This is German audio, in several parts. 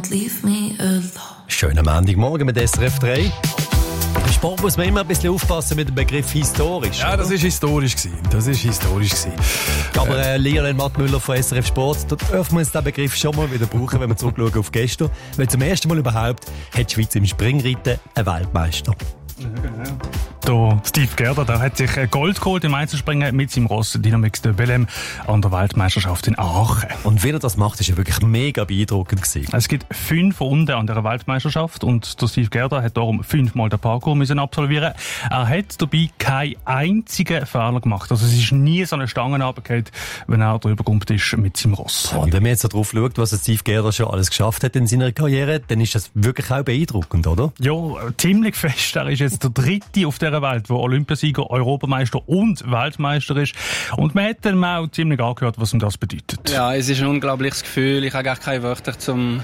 don't leave me alone. Schönen Montagmorgen mit SRF 3. Im Sport muss man immer ein bisschen aufpassen mit dem Begriff historisch. Ja, das war historisch gewesen. Aber Lionel Mattmüller von SRF Sport, da dürfen wir uns den Begriff schon mal wieder brauchen, wenn wir zurückschauen auf gestern. Weil zum ersten Mal überhaupt hat die Schweiz im Springreiten einen Weltmeister. Der Steve Gerda, der hat sich Gold geholt im Einzelspringen mit seinem Ross Dynamix de Belém an der Weltmeisterschaft in Aachen. Und wie er das macht, ist ja wirklich mega beeindruckend gewesen. Es gibt 5 Runden an dieser Weltmeisterschaft und der Steve Gerda hat darum 5-mal den Parcours müssen absolvieren. Er hat dabei keinen einzigen Fehler gemacht. Also es ist nie so eine Stange runtergefallen, wenn er drüber gekommen ist mit seinem Ross. Und wenn man jetzt darauf schaut, was der Steve Gerda schon alles geschafft hat in seiner Karriere, dann ist das wirklich auch beeindruckend, oder? Ja, ziemlich fest. Er ist jetzt der Dritte auf dieser Welt, der Olympiasieger, Europameister und Weltmeister ist. Und man hat dann auch ziemlich angehört, was ihm das bedeutet. Ja, es ist ein unglaubliches Gefühl. Ich habe gar keine Wörter zum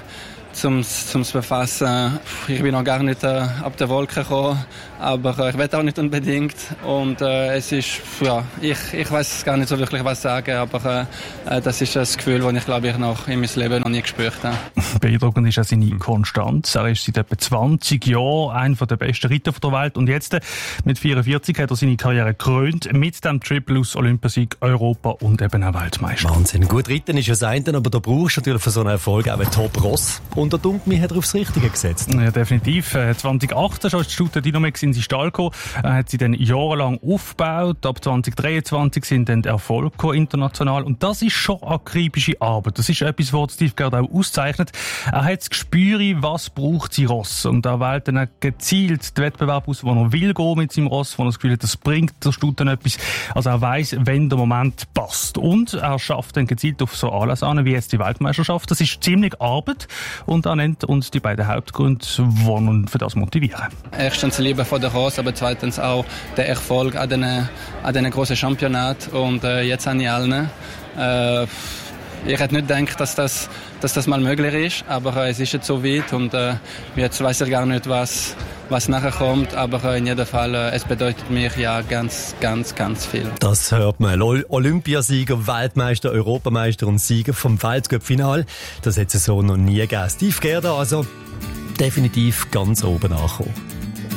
befassen. Ich bin noch gar nicht ab der Wolke gekommen, aber ich will auch nicht unbedingt. Und es ist, ja, ich weiß gar nicht so wirklich was sagen, aber das ist ein Gefühl, das ich glaube ich noch in meinem Leben noch nie gespürt habe. Beeindruckend ist auch seine Konstanz. Er ist seit etwa 20 Jahren einer der besten Ritter der Welt und jetzt mit 44 hat er seine Karriere gekrönt mit dem Triple aus Olympiasieg, Europa und eben auch Weltmeister. Wahnsinn. Gut reiten ist ja das eine, aber da brauchst du natürlich für so einen Erfolg auch einen Top-Ross. Und der Dunkel hat er aufs Richtige gesetzt. Ja, definitiv. 2018 schon ist die Stute Dynamix in seinen Stall gekommen. Er hat sie dann jahrelang aufgebaut. Ab 2023 sind dann die Erfolge international. Und das ist schon akribische Arbeit. Das ist etwas, was Steve Gerda auch auszeichnet. Er hat das Gespür, was braucht sein Ross. Und er wählt dann gezielt den Wettbewerb aus, wo er will gehen mit seinem Ross, wo er das Gefühl hat, das bringt der Stute etwas. Also er weiss, wenn der Moment passt. Und er schafft dann gezielt auf so Anlässe an, wie jetzt die Weltmeisterschaft. Das ist ziemlich Arbeit. Und er nennt uns die beiden Hauptgründe, die ihn für das motivieren. Erstens die Liebe vor der Ross, aber zweitens auch der Erfolg an diesen grossen Championat. Und jetzt habe ich allen. Ich hätte nicht gedacht, dass das mal möglich ist, aber es ist jetzt so weit und jetzt weiss ich gar nicht, was nachher kommt, aber in jedem Fall, es bedeutet mir ja ganz, ganz, ganz viel. Das hört man. Olympiasieger, Weltmeister, Europameister und Sieger vom Weltcup-Final. Das hat es so noch nie gegeben. Steve Gerda also definitiv ganz oben angekommen.